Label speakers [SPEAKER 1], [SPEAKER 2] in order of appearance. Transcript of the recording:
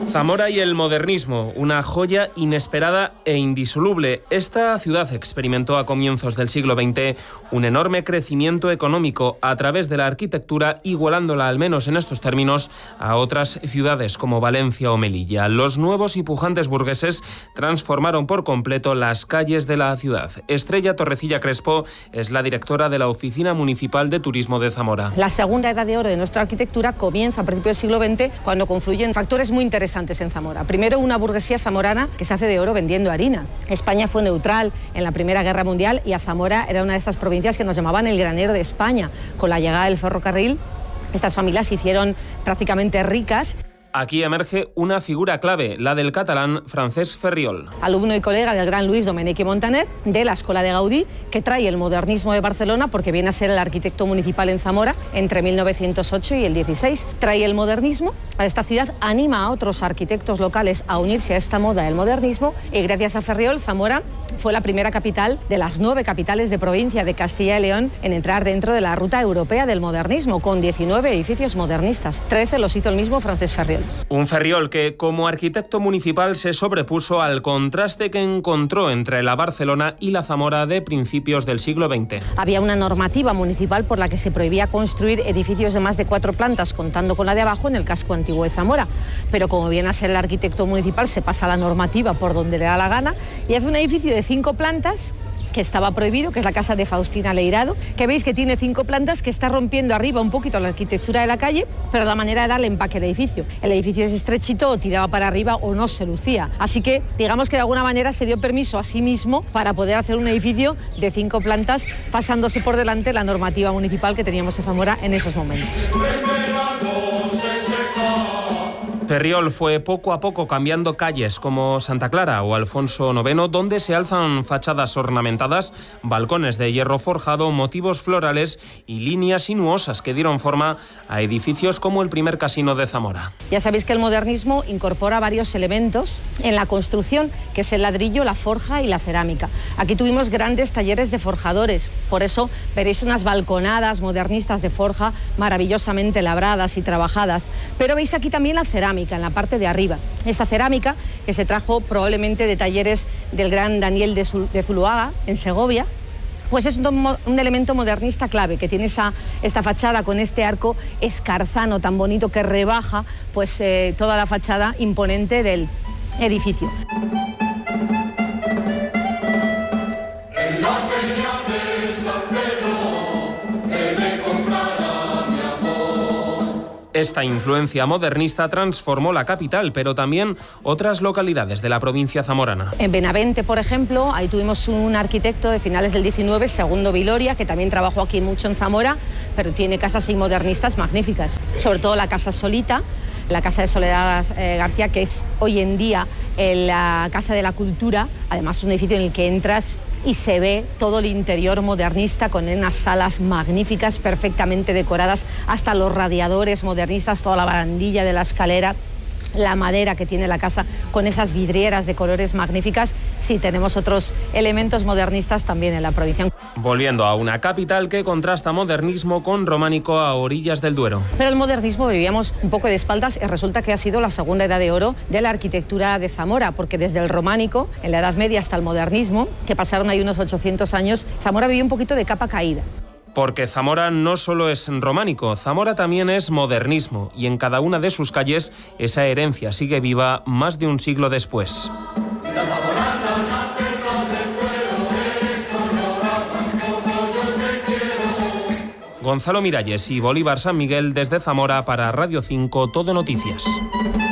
[SPEAKER 1] Zamora y el modernismo, una joya inesperada e indisoluble. Esta ciudad experimentó a comienzos del siglo XX un enorme crecimiento económico a través de la arquitectura, igualándola, al menos en estos términos, a otras ciudades como Valencia o Melilla. Los nuevos y pujantes burgueses transformaron por completo las calles de la ciudad. Estrella Torrecilla Crespo es la directora de la Oficina Municipal de Turismo de Zamora.
[SPEAKER 2] La segunda edad de oro de nuestra arquitectura comienza a principios del siglo XX, cuando confluyen factores muy interesantes en Zamora. Primero, una burguesía zamorana que se hace de oro vendiendo harina. España fue neutral en la Primera Guerra Mundial y a Zamora era una de esas provincias que nos llamaban el granero de España. Con la llegada del ferrocarril, estas familias se hicieron prácticamente ricas.
[SPEAKER 1] Aquí emerge una figura clave, la del catalán Francesc Ferriol.
[SPEAKER 2] Alumno y colega del gran Luis Domènech i Montaner, de la Escuela de Gaudí, que trae el modernismo de Barcelona porque viene a ser el arquitecto municipal en Zamora entre 1908 y el 16. Trae el modernismo a esta ciudad, anima a otros arquitectos locales a unirse a esta moda del modernismo y gracias a Ferriol, Zamora fue la primera capital de las 9 capitales de provincia de Castilla y León en entrar dentro de la ruta europea del modernismo, con 19 edificios modernistas. 13 los hizo el mismo Francesc Ferriol.
[SPEAKER 1] Un Ferriol que, como arquitecto municipal, se sobrepuso al contraste que encontró entre la Barcelona y la Zamora de principios del siglo XX.
[SPEAKER 2] Había una normativa municipal por la que se prohibía construir edificios de más de 4 plantas, contando con la de abajo, en el casco antiguo de Zamora. Pero como viene a ser el arquitecto municipal, se pasa la normativa por donde le da la gana y hace un edificio de 5 plantas que estaba prohibido, que es la casa de Faustina Leirado, que veis que tiene 5 plantas, que está rompiendo arriba un poquito la arquitectura de la calle, pero la manera de darle empaque al edificio. El edificio es estrechito, o tiraba para arriba o no se lucía. Así que digamos que de alguna manera se dio permiso a sí mismo para poder hacer un edificio de 5 plantas, pasándose por delante la normativa municipal que teníamos en Zamora en esos momentos.
[SPEAKER 1] Ferriol fue poco a poco cambiando calles como Santa Clara o Alfonso IX, donde se alzan fachadas ornamentadas, balcones de hierro forjado, motivos florales y líneas sinuosas que dieron forma a edificios como el primer casino de Zamora.
[SPEAKER 2] Ya sabéis que el modernismo incorpora varios elementos en la construcción, que es el ladrillo, la forja y la cerámica. Aquí tuvimos grandes talleres de forjadores, por eso veréis unas balconadas modernistas de forja maravillosamente labradas y trabajadas, pero veis aquí también la cerámica en la parte de arriba. Esa cerámica que se trajo probablemente de talleres del gran Daniel de Zuloaga en Segovia, pues es un elemento modernista clave, que tiene esta fachada con este arco escarzano tan bonito que rebaja pues toda la fachada imponente del edificio.
[SPEAKER 1] Esta influencia modernista transformó la capital, pero también otras localidades de la provincia zamorana.
[SPEAKER 2] En Benavente, por ejemplo, ahí tuvimos un arquitecto de finales del 19, Segundo Viloria, que también trabajó aquí mucho en Zamora, pero tiene casas modernistas magníficas. Sobre todo la Casa Solita, la Casa de Soledad García, que es hoy en día la Casa de la Cultura. Además, es un edificio en el que entras y se ve todo el interior modernista, con unas salas magníficas, perfectamente decoradas, hasta los radiadores modernistas, toda la barandilla de la escalera, la madera que tiene la casa con esas vidrieras de colores magníficas. Sí, tenemos otros elementos modernistas también en la provincia.
[SPEAKER 1] Volviendo a una capital que contrasta modernismo con románico a orillas del Duero.
[SPEAKER 2] Pero el modernismo vivíamos un poco de espaldas y resulta que ha sido la segunda edad de oro de la arquitectura de Zamora, porque desde el románico, en la Edad Media, hasta el modernismo, que pasaron ahí unos 800 años, Zamora vivió un poquito de capa caída.
[SPEAKER 1] Porque Zamora no solo es románico, Zamora también es modernismo, y en cada una de sus calles esa herencia sigue viva más de un siglo después. Gonzalo Miralles y Bolívar San Miguel desde Zamora para Radio 5 Todo Noticias.